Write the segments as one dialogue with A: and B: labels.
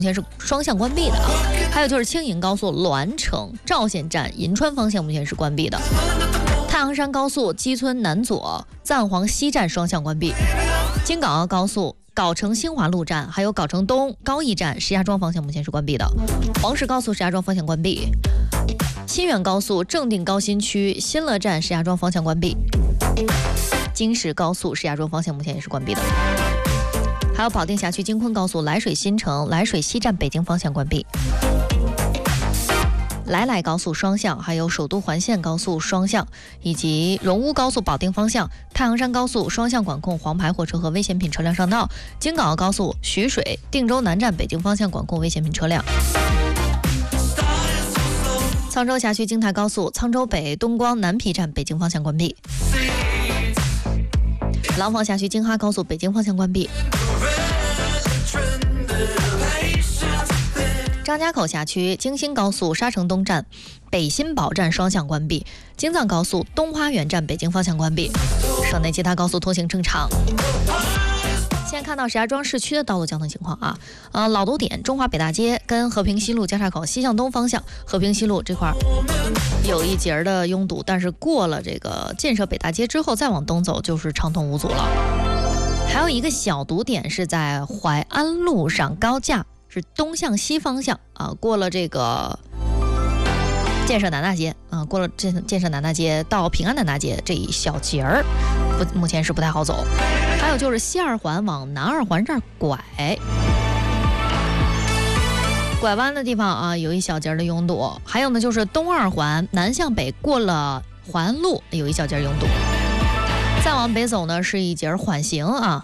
A: 前是双向关闭的啊。还有就是青银高速栾城赵县站银川方向目前是关闭的。太行山高速基村南左赞皇西站双向关闭。京港澳高速藁城新华路站还有藁城东高义站石家庄方向目前是关闭的。黄石高速石家庄方向关闭。新源高速正定高新区新乐站石家庄方向关闭。京石高速石家庄方向目前也是关闭的。还有保定辖区京昆高速涞水新城涞水西站北京方向关闭。来高速双向，还有首都环线高速双向，以及荣乌高速保定方向、太行山高速双向管控黄牌货车和危险品车辆上道。京港澳高速徐水定州南站北京方向管控危险品车辆。沧州辖区京台高速沧州北东光南皮站北京方向关闭。廊坊辖区京哈高速北京方向关闭。张家口辖区京新高速沙城东站北新堡站双向关闭。京藏高速东花园站北京方向关闭。省内其他高速通行正常。现在看到石家庄市区的道路交通情况啊，老堵点中华北大街跟和平西路交叉口西向东方向，和平西路这块有一节的拥堵，但是过了这个建设北大街之后再往东走就是畅通无阻了。还有一个小堵点是在淮安路上高架，是东向西方向啊，过了这个建设南大街啊，过了建设南大街到平安南大街这一小节儿，目前是不太好走。还有就是西二环往南二环这儿拐弯的地方啊，有一小节的拥堵。还有呢，就是东二环南向北过了淮安路有一小节拥堵。再往北走呢是一节缓行啊。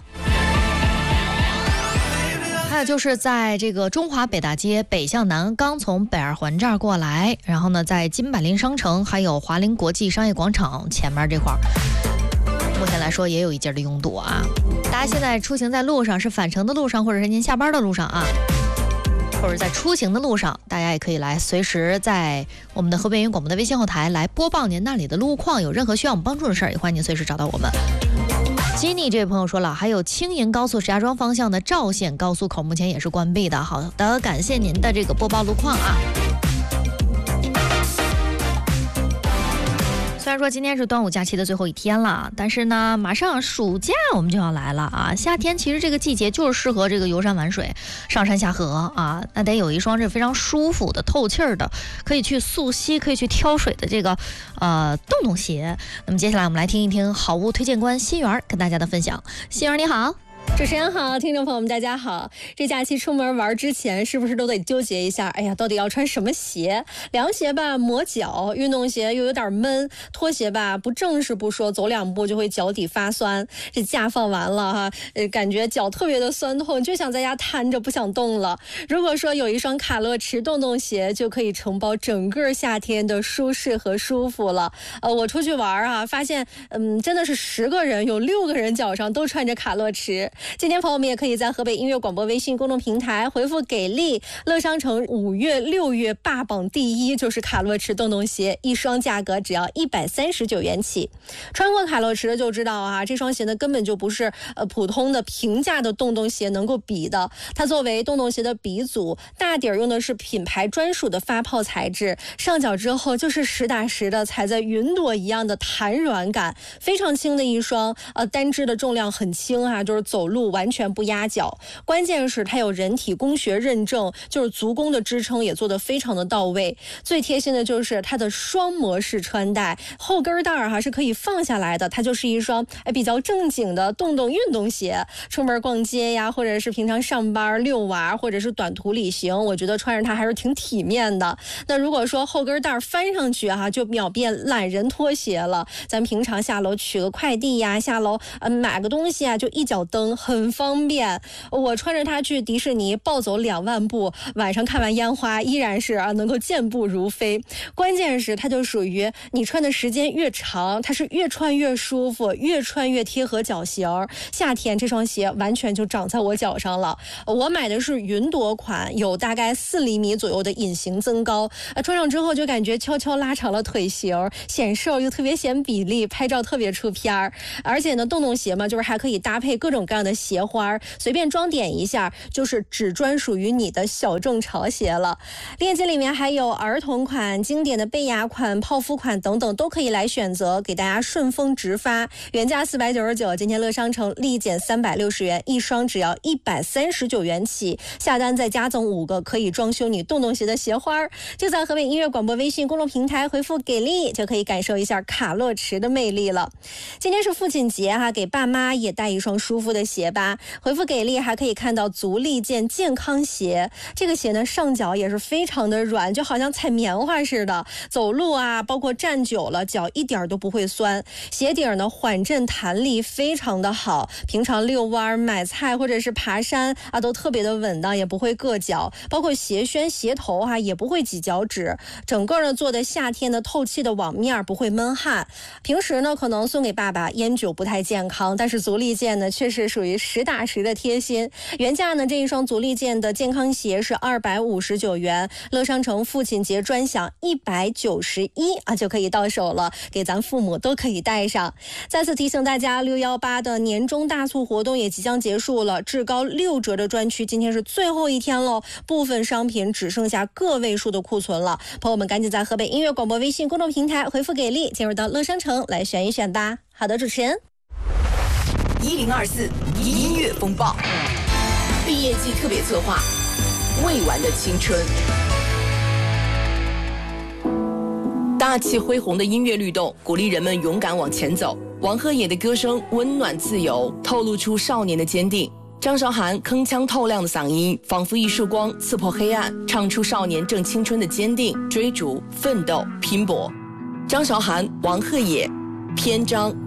A: 还有就是在这个中华北大街北向南，刚从北二环这儿过来，然后呢，在金百林商城还有华林国际商业广场前面这块儿，目前来说也有一节的拥堵啊。大家现在出行在路上，是返程的路上，或者是您下班的路上啊，或者在出行的路上，大家也可以来随时在我们的河北云广播的微信后台来播报您那里的路况，有任何需要我们帮助的事儿，也欢迎您随时找到我们。吉尼这位朋友说了，还有青银高速石家庄方向的赵县高速口目前也是关闭的。好的，感谢您的这个播报路况啊。虽然说今天是端午假期的最后一天了，但是呢，马上暑假我们就要来了啊！夏天其实这个季节就是适合这个游山玩水、上山下河啊，那得有一双这非常舒服的、透气儿的，可以去溯溪、可以去挑水的这个洞鞋。那么接下来我们来听一听好物推荐官心源跟大家的分享。心源你好。
B: 主持人好，听众朋友们大家好。这假期出门玩之前是不是都得纠结一下，哎呀，到底要穿什么鞋？凉鞋吧磨脚，运动鞋又有点闷，拖鞋吧不正式不说，走两步就会脚底发酸。这假放完了哈，感觉脚特别的酸痛，就想在家瘫着不想动了。如果说有一双卡乐驰洞洞鞋，就可以承包整个夏天的舒适和舒服了。我出去玩啊，发现真的是10个人有6个人脚上都穿着卡乐驰。今天朋友们也可以在河北音乐广播微信公众平台回复给力，乐商城5月6月霸榜第1就是卡乐驰洞洞鞋，一双价格只要139元起。穿过卡乐驰的就知道啊，这双鞋呢根本就不是普通的平价的洞洞鞋能够比的。它作为洞洞鞋的鼻祖，大底儿用的是品牌专属的发泡材质，上脚之后就是实打实的踩在云朵一样的弹软感，非常轻的一双单只的重量很轻啊，就是走路完全不压脚。关键是它有人体工学认证，就是足弓的支撑也做得非常的到位。最贴心的就是它的双模式穿戴，后跟带是可以放下来的，它就是一双比较正经的洞洞运动鞋。出门逛街呀，或者是平常上班遛娃，或者是短途旅行，我觉得穿着它还是挺体面的。那如果说后跟带翻上去就秒变懒人拖鞋了。咱平常下楼取个快递呀，下楼买个东西就一脚蹬，很方便。我穿着它去迪士尼暴走2万步，晚上看完烟花依然是能够健步如飞。关键是它就属于你穿的时间越长，它是越穿越舒服，越穿越贴合脚型。夏天这双鞋完全就长在我脚上了。我买的是云朵款，有大概4厘米左右的隐形增高，穿上之后就感觉悄悄拉长了腿型，显瘦又特别显比例，拍照特别出片儿。而且呢，洞洞鞋嘛，就是还可以搭配各种各样样的鞋花，随便装点一下，就是只专属于你的小众潮鞋了。链接里面还有儿童款、经典的贝雅款、泡芙款等等，都可以来选择，给大家顺丰直发，原价499，今天乐商城立减360元，一双只要139元起，下单再加赠5个可以装修你洞洞鞋的鞋花。就在河北音乐广播微信公众平台回复给力，就可以感受一下卡乐驰的魅力了。今天是父亲节哈，给爸妈也带一双舒服的鞋吧。回复给力还可以看到足力健健康鞋，这个鞋呢上脚也是非常的软，就好像踩棉花似的，走路啊包括站久了脚一点都不会酸。鞋底呢缓震弹力非常的好，平常遛弯买菜或者是爬山啊都特别的稳当，也不会硌脚，包括鞋楦鞋头啊也不会挤脚趾，整个呢做的夏天的透气的网面，不会闷汗。平时呢可能送给爸爸烟酒不太健康，但是足力健呢确实属于实打实的贴心。原价呢这一双足力健的健康鞋是259元，乐商城父亲节专享191啊就可以到手了，给咱父母都可以带上。再次提醒大家，618的年终大促活动也即将结束了，至高6折的专区今天是最后一天喽，部分商品只剩下个位数的库存了，朋友们赶紧在河北音乐广播微信公众平台回复给力，进入到乐商城来选一选吧。好的，主持人
C: 1024音乐风暴毕业季特别策划，未完的青春。大气恢宏的音乐律动，鼓励人们勇敢往前走。王鹤野的歌声温暖自由，透露出少年的坚定。张韶涵铿锵透亮的嗓音，仿佛一束光刺破黑暗，唱出少年正青春的坚定、追逐、奋斗、拼搏。张韶涵、王鹤野，篇章